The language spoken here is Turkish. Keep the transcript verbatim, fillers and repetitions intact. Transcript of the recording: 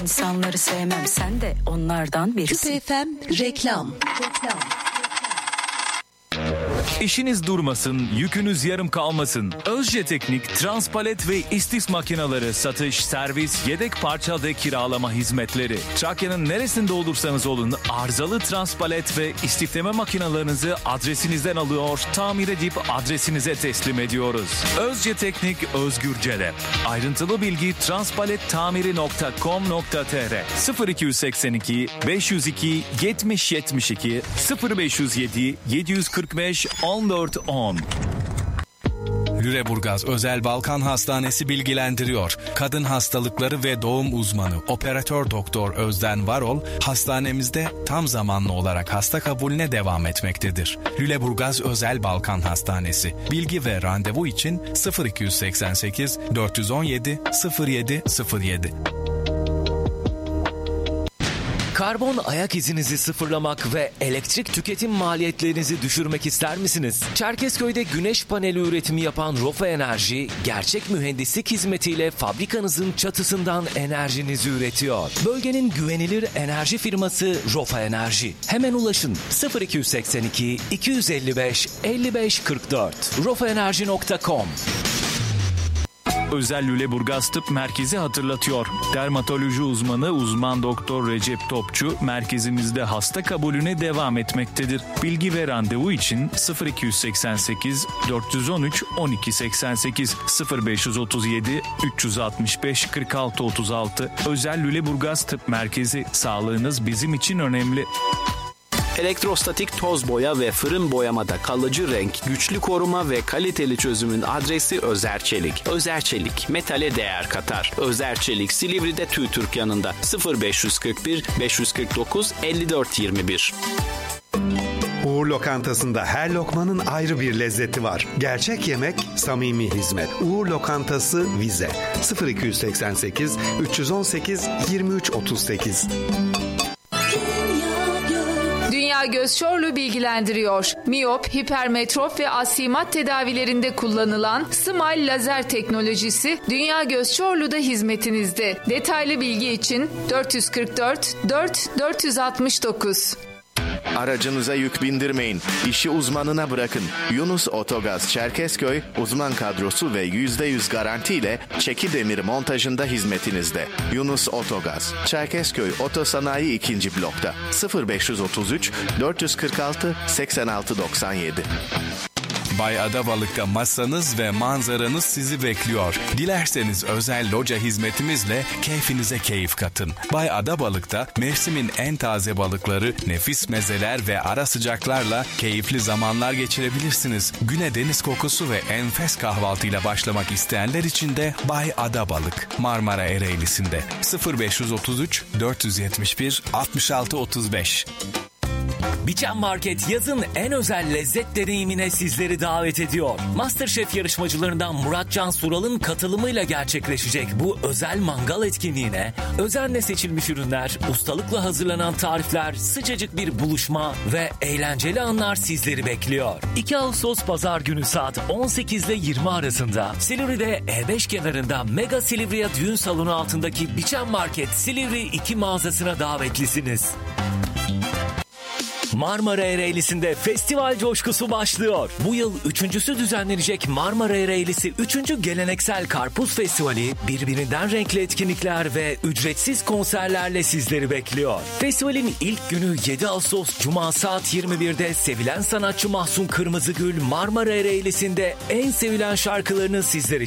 insanları sevmem, sen de onlardan birisin. Küpe F M reklam. Reklam. İşiniz durmasın, yükünüz yarım kalmasın. Özce Teknik, transpalet ve istis makineleri satış, servis, yedek parça ve kiralama hizmetleri. Trakya'nın neresinde olursanız olun, arızalı transpalet ve istifleme makinalarınızı adresinizden alıyor, tamir edip adresinize teslim ediyoruz. Özce Teknik, Özgür Celep. Ayrıntılı bilgi transpalettamiri nokta com nokta tr sıfır iki seksen iki beş yüz iki yetmiş yetmiş iki sıfır beş yüz yedi yedi yüz kırk beş on dört on. Lüleburgaz Özel Balkan Hastanesi bilgilendiriyor. Kadın hastalıkları ve doğum uzmanı operatör doktor Özden Varol hastanemizde tam zamanlı olarak hasta kabulüne devam etmektedir. Lüleburgaz Özel Balkan Hastanesi. Bilgi ve randevu için sıfır iki seksen sekiz dört on yedi sıfır yedi sıfır yedi. Karbon ayak izinizi sıfırlamak ve elektrik tüketim maliyetlerinizi düşürmek ister misiniz? Çerkezköy'de güneş paneli üretimi yapan Rofa Enerji, gerçek mühendislik hizmetiyle fabrikanızın çatısından enerjinizi üretiyor. Bölgenin güvenilir enerji firması Rofa Enerji. Hemen ulaşın sıfır iki seksen iki iki yüz elli beş elli beş kırk dört rofa enerji nokta com. Özel Lüleburgaz Tıp Merkezi hatırlatıyor. Dermatoloji uzmanı uzman doktor Recep Topçu merkezimizde hasta kabulüne devam etmektedir. Bilgi ve randevu için sıfır iki seksen sekiz dört on üç on iki seksen sekiz sıfır beş otuz yedi üç altmış beş kırk altı otuz altı. Özel Lüleburgaz Tıp Merkezi, sağlığınız bizim için önemli. Elektrostatik toz boya ve fırın boyamada kalıcı renk, güçlü koruma ve kaliteli çözümün adresi Özerçelik. Özerçelik, metale değer katar. Özerçelik, Silivri'de TÜİTÜRK yanında sıfır beş kırk bir beş kırk dokuz elli dört yirmi bir. Uğur Lokantası'nda her lokmanın ayrı bir lezzeti var. Gerçek yemek, samimi hizmet. Uğur Lokantası Vize sıfır iki seksen sekiz üç on sekiz yirmi üç otuz sekiz. Dünya Göz Çorlu bilgilendiriyor. Miyop, hipermetrop ve astigmat tedavilerinde kullanılan Smile lazer teknolojisi Dünya Göz Çorlu'da hizmetinizde. Detaylı bilgi için dört yüz kırk dört dört dört yüz altmış dokuz. Aracınıza yük bindirmeyin. İşi uzmanına bırakın. Yunus Otogaz Çerkezköy uzman kadrosu ve yüzde yüz garantiyle çeki demir montajında hizmetinizde. Yunus Otogaz Çerkezköy Otosanayi ikinci blokta sıfır beş otuz üç dört kırk altı seksen altı doksan yedi. Bay Adabalık'ta masanız ve manzaranız sizi bekliyor. Dilerseniz özel loca hizmetimizle keyfinize keyif katın. Bay Adabalık'ta mevsimin en taze balıkları, nefis mezeler ve ara sıcaklarla keyifli zamanlar geçirebilirsiniz. Güne deniz kokusu ve enfes kahvaltıyla başlamak isteyenler için de Bay Adabalık Marmara Ereğlisi'nde sıfır beş otuz üç dört yetmiş bir altmış altı otuz beş. Biçen Market yazın en özel lezzet deneyimine sizleri davet ediyor. MasterChef yarışmacılarından Muratcan Sural'ın katılımıyla gerçekleşecek bu özel mangal etkinliğine özenle seçilmiş ürünler, ustalıkla hazırlanan tarifler, sıcacık bir buluşma ve eğlenceli anlar sizleri bekliyor. iki Ağustos Pazar günü saat on sekiz ile yirmi arasında Silivri'de E beş kenarında Mega Silivriya Düğün Salonu altındaki Biçen Market Silivri iki mağazasına davetlisiniz. Marmara Ereğlisi'nde festival coşkusu başlıyor. Bu yıl üçüncüsü düzenlenecek Marmara Ereğlisi üçüncü Geleneksel Karpuz Festivali birbirinden renkli etkinlikler ve ücretsiz konserlerle sizleri bekliyor. Festivalin ilk günü yedi Ağustos Cuma saat yirmi birde sevilen sanatçı Mahsun Kırmızıgül Marmara Ereğlisi'nde en sevilen şarkılarını sizler için